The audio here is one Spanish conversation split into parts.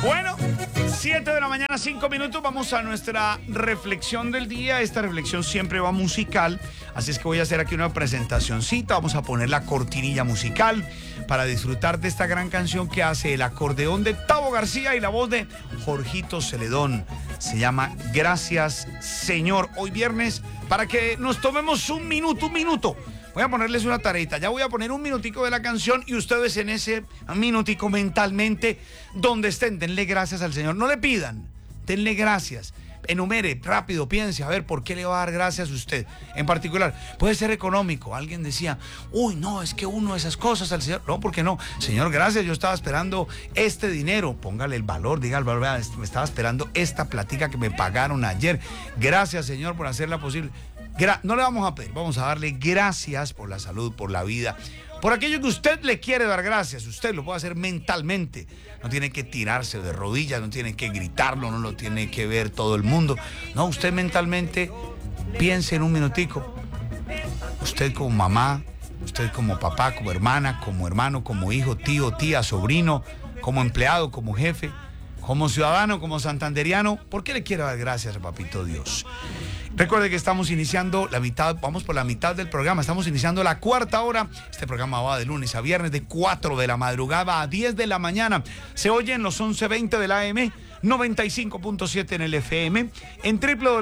Bueno, 7 de la mañana, 5 minutos, vamos a nuestra reflexión del día. Esta reflexión siempre va musical, así es que voy a hacer aquí una presentacioncita. Vamos a poner la cortinilla musical para disfrutar de esta gran canción que hace el acordeón de Tavo García y la voz de Jorgito Celedón. Se llama Gracias Señor. Hoy viernes, para que nos tomemos un minuto. Voy a ponerles una tareita, ya voy a poner un minutico de la canción y ustedes en ese minutico mentalmente, donde estén, denle gracias al Señor. No le pidan, denle gracias. Enumere, rápido, piense, a ver, ¿por qué le va a dar gracias a usted? En particular, puede ser económico. Alguien decía, uy, no, es que uno de esas cosas al Señor. No, ¿por qué no? Señor, gracias, yo estaba esperando este dinero. Póngale el valor, diga el valor, vea, me estaba esperando esta platica que me pagaron ayer. Gracias, Señor, por hacerla posible. No le vamos a pedir, vamos a darle gracias por la salud, por la vida, por aquello que usted le quiere dar gracias. Usted lo puede hacer mentalmente, no tiene que tirarse de rodillas, no tiene que gritarlo, no lo tiene que ver todo el mundo. No, usted mentalmente piense en un minutico. Usted como mamá, usted como papá, como hermana, como hermano, como hijo, tío, tía, sobrino, como empleado, como jefe, como ciudadano, como santanderiano, ¿por qué le quiere dar gracias a Papito Dios? Recuerde que estamos iniciando la mitad, vamos por la mitad del programa, estamos iniciando la cuarta hora. Este programa va de lunes a viernes de 4 de la madrugada a 10 de la mañana. Se oye en los 11:20 de la AM, 95.7 en el FM, en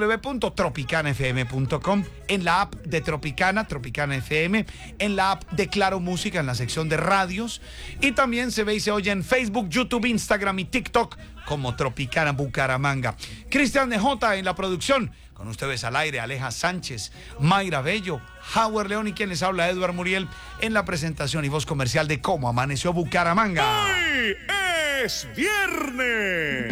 www.tropicanafm.com, en la app de Tropicana FM, en la app de Claro Música, en la sección de radios, y también se ve y se oye en Facebook, YouTube, Instagram y TikTok como Tropicana Bucaramanga. Cristian DJ en la producción. Con ustedes al aire, Aleja Sánchez, Mayra Bello, Howard León y quien les habla, Edward Muriel, en la presentación y voz comercial de Cómo Amaneció Bucaramanga. ¡Hoy es viernes!